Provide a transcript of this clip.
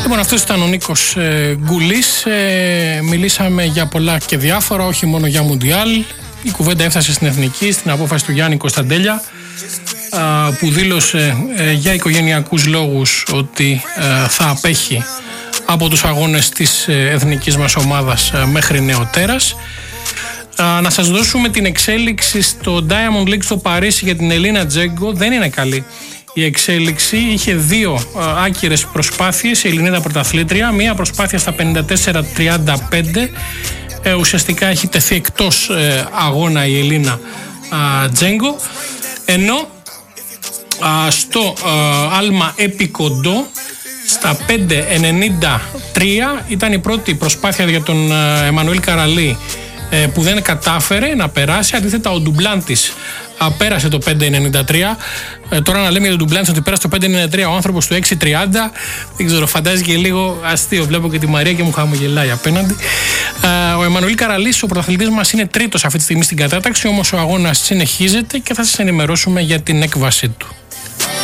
Λοιπόν, αυτός ήταν ο Νίκος Γκουλής. Μιλήσαμε για πολλά και διάφορα, όχι μόνο για Μουντιάλ. Η κουβέντα έφτασε στην Εθνική, στην απόφαση του Γιάννη Κωνσταντέλια, που δήλωσε για οικογενειακούς λόγους ότι θα απέχει από τους αγώνες της εθνικής μας ομάδας μέχρι νεοτέρας. Να σας δώσουμε την εξέλιξη στο Diamond League στο Παρίσι για την Ελίνα Τζέγκο. Δεν είναι καλή η εξέλιξη. Είχε δύο άκυρες προσπάθειες η Ελληνίδα πρωταθλήτρια. Μία προσπάθεια στα 54-35. Ουσιαστικά έχει τεθεί εκτός αγώνα η Ελίνα Τζέγκο. Ενώ στο άλμα επικοντό στα 5.93 ήταν η πρώτη προσπάθεια για τον Εμμανουήλ Καραλή, που δεν κατάφερε να περάσει. Αντίθετα ο Ντουμπλάντης πέρασε το 5.93. Τώρα να λέμε για τον Ντουμπλάντης ότι πέρασε το 5.93 ο άνθρωπος του 6.30, δεν ξέρω, φαντάζεται λίγο αστείο. Βλέπω και τη Μαρία και μου χαμογελάει απέναντι. Ο Εμμανουήλ Καραλής, ο πρωταθλητής μας, είναι τρίτος αυτή τη στιγμή στην κατάταξη, όμως ο αγώνας συνεχίζεται και θα σας ενημερώσουμε για την έκβασή του.